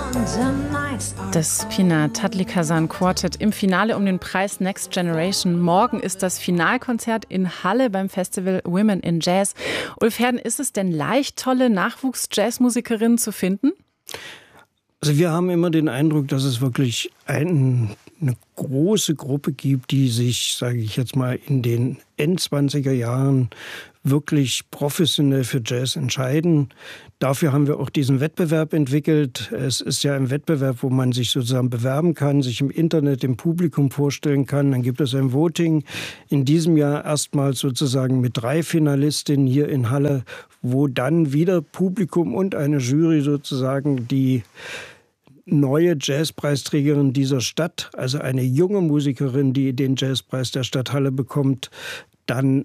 Das Pina Tadlik-Hasan Quartet im Finale um den Preis Next Generation. Morgen ist das Finalkonzert in Halle beim Festival Women in Jazz. Ulf Herden, ist es denn leicht, tolle Nachwuchs-Jazzmusikerinnen zu finden? Also wir haben immer den Eindruck, dass es wirklich eine große Gruppe gibt, die sich, sage ich jetzt mal, in den End-20er Jahren wirklich professionell für Jazz entscheiden. Dafür haben wir auch diesen Wettbewerb entwickelt. Es ist ja ein Wettbewerb, wo man sich sozusagen bewerben kann, sich im Internet dem Publikum vorstellen kann. Dann gibt es ein Voting. In diesem Jahr erstmals sozusagen mit 3 Finalistinnen hier in Halle, wo dann wieder Publikum und eine Jury sozusagen die neue Jazzpreisträgerin dieser Stadt, also eine junge Musikerin, die den Jazzpreis der Stadt Halle bekommt, dann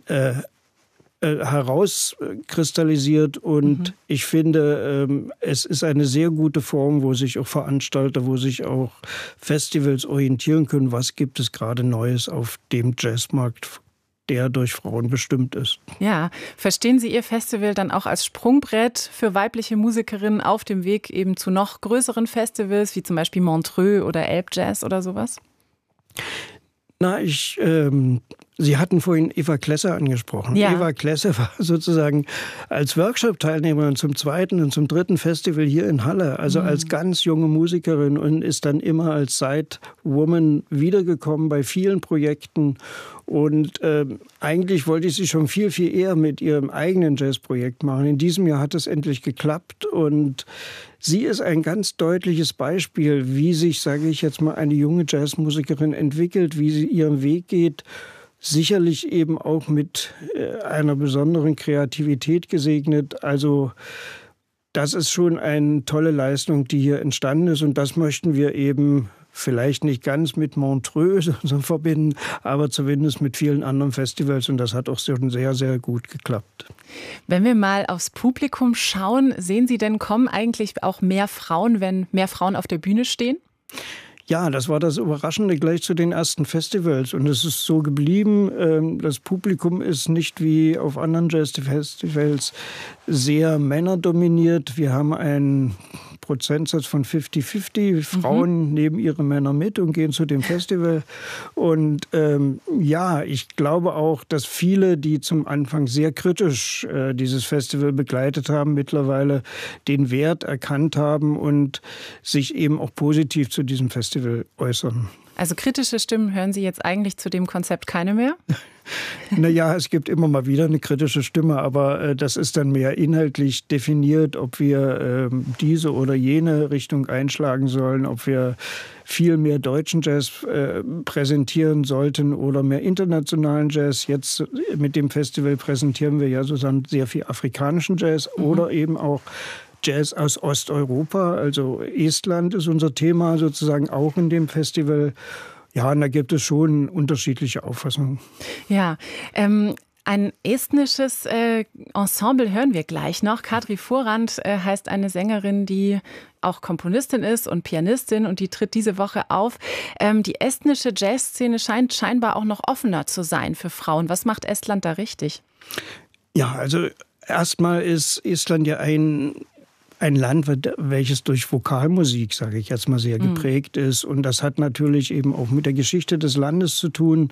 herauskristallisiert. Und ich finde, es ist eine sehr gute Form, wo sich auch Veranstalter, wo sich auch Festivals orientieren können. Was gibt es gerade Neues auf dem Jazzmarkt, der durch Frauen bestimmt ist. Ja, verstehen Sie Ihr Festival dann auch als Sprungbrett für weibliche Musikerinnen auf dem Weg eben zu noch größeren Festivals, wie zum Beispiel Montreux oder Elbjazz oder sowas? Na, Sie hatten vorhin Eva Klesser angesprochen. Ja. Eva Klesser war sozusagen als Workshop-Teilnehmerin zum 2. und zum 3. Festival hier in Halle, also als ganz junge Musikerin, und ist dann immer als Side-Woman wiedergekommen bei vielen Projekten. Und eigentlich wollte ich sie schon viel, viel eher mit ihrem eigenen Jazzprojekt machen. In diesem Jahr hat es endlich geklappt und sie ist ein ganz deutliches Beispiel, wie sich, sage ich jetzt mal, eine junge Jazzmusikerin entwickelt, wie sie ihren Weg geht. Sicherlich eben auch mit einer besonderen Kreativität gesegnet. Also das ist schon eine tolle Leistung, die hier entstanden ist. Und das möchten wir eben vielleicht nicht ganz mit Montreux verbinden, aber zumindest mit vielen anderen Festivals. Und das hat auch schon sehr, sehr gut geklappt. Wenn wir mal aufs Publikum schauen, sehen Sie denn, kommen eigentlich auch mehr Frauen, wenn mehr Frauen auf der Bühne stehen? Ja, das war das Überraschende gleich zu den ersten Festivals. Und es ist so geblieben. Das Publikum ist nicht wie auf anderen Jazzfestivals sehr männerdominiert. Wir haben einen Prozentsatz von 50-50. Frauen nehmen ihre Männer mit und gehen zu dem Festival. Und ja, ich glaube auch, dass viele, die zum Anfang sehr kritisch dieses Festival begleitet haben, mittlerweile den Wert erkannt haben und sich eben auch positiv zu diesem Festival äußern. Also kritische Stimmen hören Sie jetzt eigentlich zu dem Konzept keine mehr? Naja, es gibt immer mal wieder eine kritische Stimme, aber das ist dann mehr inhaltlich definiert, ob wir diese oder jene Richtung einschlagen sollen, ob wir viel mehr deutschen Jazz präsentieren sollten oder mehr internationalen Jazz. Jetzt mit dem Festival präsentieren wir ja sozusagen sehr viel afrikanischen Jazz oder eben auch Jazz aus Osteuropa, also Estland ist unser Thema sozusagen auch in dem Festival. Ja, und da gibt es schon unterschiedliche Auffassungen. Ja, ein estnisches Ensemble hören wir gleich noch. Kadri Forand heißt eine Sängerin, die auch Komponistin ist und Pianistin, und die tritt diese Woche auf. Die estnische Jazzszene scheint scheinbar auch noch offener zu sein für Frauen. Was macht Estland da richtig? Ja, also erstmal ist Estland ja ein Land, welches durch Vokalmusik, sage ich jetzt mal, sehr geprägt ist. Und das hat natürlich eben auch mit der Geschichte des Landes zu tun.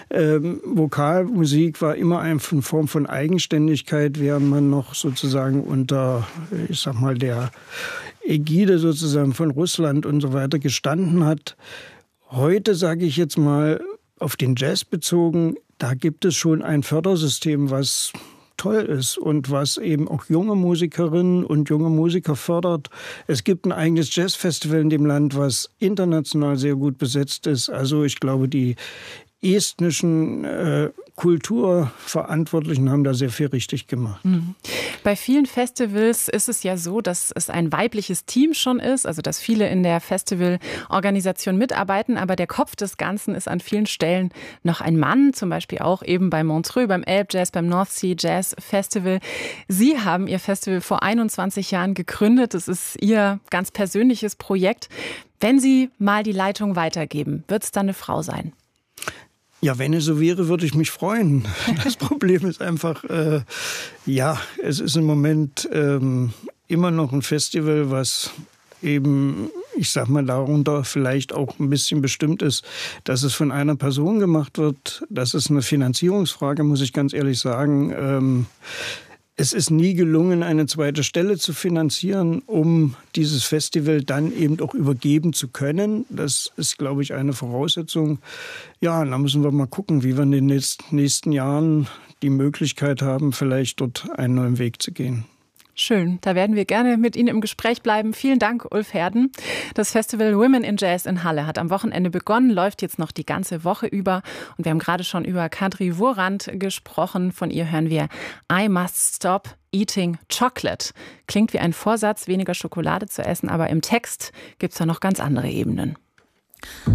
Vokalmusik war immer eine Form von Eigenständigkeit, während man noch sozusagen unter, ich sag mal, der Ägide sozusagen von Russland und so weiter gestanden hat. Heute, sage ich jetzt mal, auf den Jazz bezogen, da gibt es schon ein Fördersystem, was toll ist und was eben auch junge Musikerinnen und junge Musiker fördert. Es gibt ein eigenes Jazzfestival in dem Land, was international sehr gut besetzt ist. Also ich glaube, die estnischen Kulturverantwortlichen haben da sehr viel richtig gemacht. Bei vielen Festivals ist es ja so, dass es ein weibliches Team schon ist, also dass viele in der Festivalorganisation mitarbeiten, aber der Kopf des Ganzen ist an vielen Stellen noch ein Mann, zum Beispiel auch eben bei Montreux, beim Elbjazz, beim North Sea Jazz Festival. Sie haben Ihr Festival vor 21 Jahren gegründet. Das ist Ihr ganz persönliches Projekt. Wenn Sie mal die Leitung weitergeben, wird es dann eine Frau sein? Ja, wenn es so wäre, würde ich mich freuen. Das Problem ist einfach, es ist im Moment immer noch ein Festival, was eben ich sag mal, darunter vielleicht auch ein bisschen bestimmt ist, dass es von einer Person gemacht wird. Das ist eine Finanzierungsfrage, muss ich ganz ehrlich sagen. Es ist nie gelungen, eine zweite Stelle zu finanzieren, um dieses Festival dann eben auch übergeben zu können. Das ist, glaube ich, eine Voraussetzung. Ja, da müssen wir mal gucken, wie wir in den nächsten Jahren die Möglichkeit haben, vielleicht dort einen neuen Weg zu gehen. Schön, da werden wir gerne mit Ihnen im Gespräch bleiben. Vielen Dank, Ulf Herden. Das Festival Women in Jazz in Halle hat am Wochenende begonnen, läuft jetzt noch die ganze Woche über. Und wir haben gerade schon über Kadri Wurand gesprochen. Von ihr hören wir I Must Stop Eating Chocolate. Klingt wie ein Vorsatz, weniger Schokolade zu essen, aber im Text gibt es da noch ganz andere Ebenen.